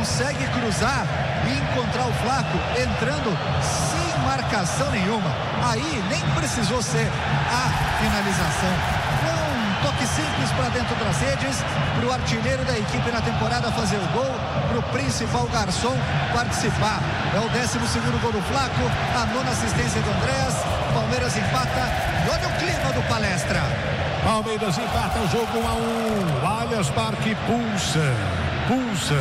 consegue cruzar e encontrar o Flaco entrando sem marcação nenhuma. Aí nem precisou ser a finalização. Toque simples para dentro das redes, para o artilheiro da equipe na temporada fazer o gol, para o principal garçom participar. É o 12º gol do Flaco, a 9ª assistência do Andréas. Palmeiras empata e olha o clima do Palestra. Palmeiras empata o jogo 1-1. O Allianz Parque pulsa.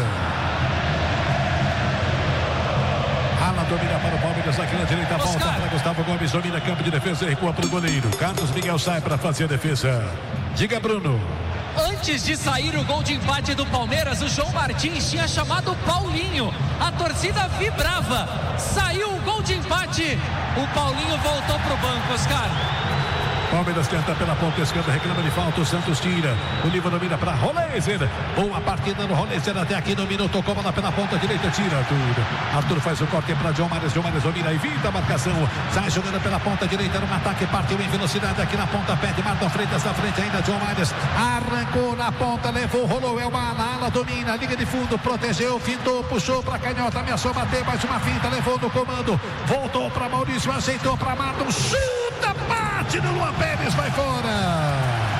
Ala domina para o Palmeiras aqui na direita, volta para Gustavo Gomes, domina campo de defesa e recua para o goleiro. Carlos Miguel sai para fazer a defesa. Diga, Bruno. Antes de sair o gol de empate do Palmeiras, o João Martins tinha chamado Paulinho. A torcida vibrava. Saiu o gol de empate. O Paulinho voltou para o banco, Oscar. Palmeiras tenta pela ponta esquerda, reclama de falta, o Santos tira. O Livro domina para Roleiser. Boa partida no Roleiser até aqui no minuto. Tocou bola pela ponta direita, tira Arthur faz o corte para John Mares domina, evita a marcação. Sai jogando pela ponta direita no ataque, partiu em velocidade aqui na ponta, pede Marlon Freitas na frente ainda. John Mares arrancou na ponta, levou, rolou, é uma ala, domina, liga de fundo, protegeu, fintou, puxou para canhota, ameaçou bater, mais uma finta, levou no comando, voltou para Maurício, aceitou para Marlon, chuta, bate no Luan Pérez, vai fora.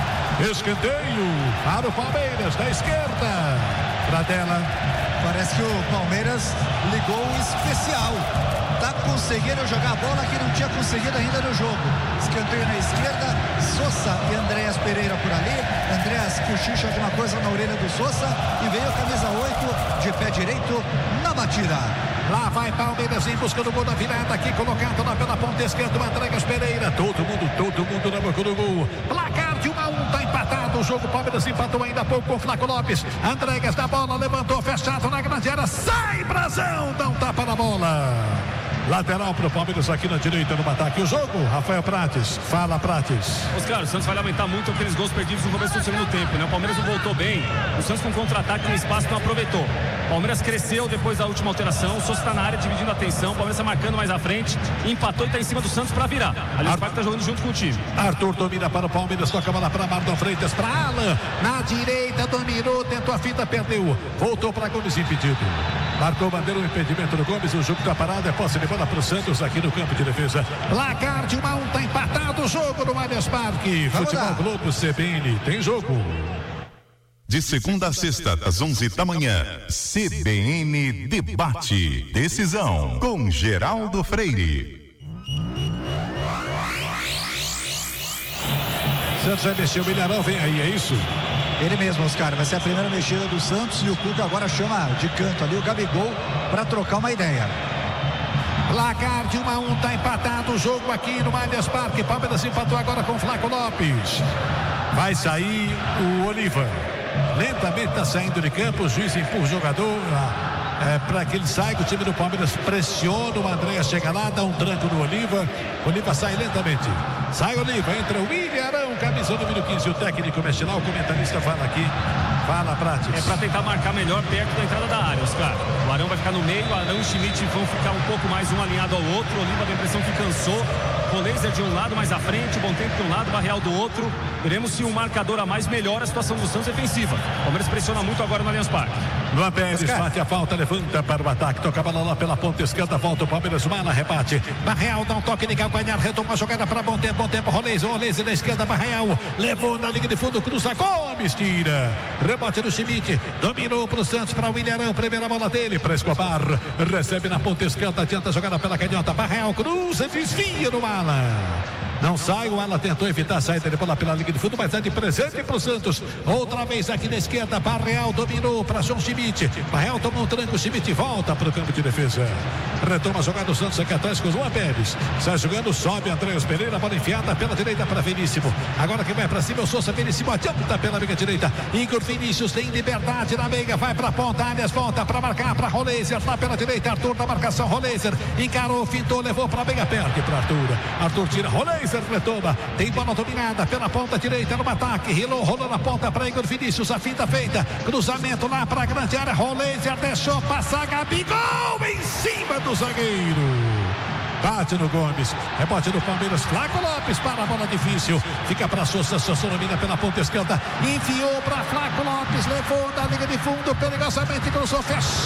Escanteio para o Palmeiras da esquerda. Pradella. Parece que o Palmeiras ligou o especial. Tá conseguindo jogar a bola que não tinha conseguido ainda no jogo. Escanteio na esquerda, Sosa e Andréas Pereira por ali. Andréas cochicha alguma coisa na orelha do Sosa e veio a camisa 8 de pé direito na batida. Lá vai Palmeiras em busca do gol da virada, aqui colocado lá pela ponta esquerda, o Andréas Pereira. Todo mundo na boca do gol. Placar de 1-1, tá empatado o jogo. Palmeiras empatou ainda há pouco com o Flaco Lopes. Andréas da bola, levantou, fechado na grande área. Sai, Brazão, dá um tapa na bola. Lateral para o Palmeiras aqui na direita no ataque. O jogo, Rafael Prates. Fala, Prates. Oscar, o Santos vai lamentar muito aqueles gols perdidos no começo do segundo tempo, né? O Palmeiras não voltou bem. O Santos com contra-ataque no espaço não aproveitou. O Palmeiras cresceu depois da última alteração. O Sousa está na área dividindo a atenção. O Palmeiras está marcando mais à frente. Empatou e está em cima do Santos para virar. Ali o Parque está jogando junto com o time. Arthur domina para o Palmeiras. Toca a bola para Marlon Freitas. Para Alan. Na direita, dominou. Tentou a fita, perdeu. Voltou para Gomes impedido. Marcou bandeira, o impedimento do Gomes. O jogo está parado. É posse de bola para o Santos aqui no campo de defesa. Placar de 1-1. Está empatado o jogo no Allianz Parque. Futebol Globo CBN. Tem jogo. De segunda a sexta, às 11 da manhã, CBN Debate. Decisão com Geraldo Freire. Santos vai mexer o Milharão, vem aí, é isso? Ele mesmo, Oscar, vai ser a primeira mexida do Santos e o Cuca agora chama de canto ali o Gabigol para trocar uma ideia. Placar de 1-1, está empatado o jogo aqui no Allianz Parque. Palmeiras empatou agora com o Flaco Lopes. Vai sair o Oliva. Lentamente está saindo de campo, o juiz empurra o jogador para que ele saia. O time do Palmeiras pressiona, o Andréas chega lá, dá um tranco no Oliva. Oliva sai lentamente. Sai Oliva, entra o Ilharão, camisa número 15. O técnico mexe lá, o comentarista fala aqui. Fala, Prates. É para tentar marcar melhor perto da entrada da área, Oscar. O Arão vai ficar no meio, o Arão e o Schmidt vão ficar um pouco mais um alinhado ao outro. O Oliva dá a impressão que cansou. Roleiser de um lado mais à frente, o Bom Tempo de um lado, o Barreal do outro. Veremos se um marcador a mais melhora a situação do Santos defensiva. O Palmeiras pressiona muito agora no Allianz Parque. Luan Pérez bate a falta, levanta para o ataque, toca a bola lá pela ponta esquerda, volta o Palmeiras, Mala rebate. Barreal dá um toque de calcanhar, retoma a jogada para Bom Tempo, Roleiser da esquerda, Barreal levou na linha de fundo, cruza, Gomes tira. Rebote do Schmidt, dominou para o Santos, para o Ilharão, primeira bola dele, para Escobar, recebe na ponta esquerda, adianta a jogada pela canhota, Barreal cruza, desvia no Mala. Não sai, o Ala tentou evitar a saída de bola pela linha de fundo, mas é de presente para o Santos. Outra vez aqui na esquerda, Barreal dominou para João Schmidt. Barreal tomou um tranco, Schmidt volta para o campo de defesa. Retoma a jogada do Santos aqui atrás com o Luan Pérez. Sai jogando, sobe Andréas Pereira, bola enfiada pela direita para Veríssimo. Agora quem vai para cima é o Sousa, Veríssimo adianta pela meia direita. Igor Vinícius tem liberdade na meia, vai para a ponta, Alias volta para marcar para Roleiser, lá pela direita, Arthur na marcação, Roleiser encarou, fintou, levou para a meia, perde para Arthur. Arthur tira, Roleiser retoma, tem bola dominada pela ponta direita no ataque, rolou na ponta para Igor Vinícius, a finta feita, cruzamento lá para a grande área, Roleiser deixou passar, Gabigol em cima do zagueiro. Bate no Gomes, rebote do Palmeiras, Flaco Lopes para a bola difícil, fica para Sousa, Sousa domina pela ponta esquerda, enfiou para Flaco Lopes, levou da linha de fundo, perigosamente cruzou, fechou.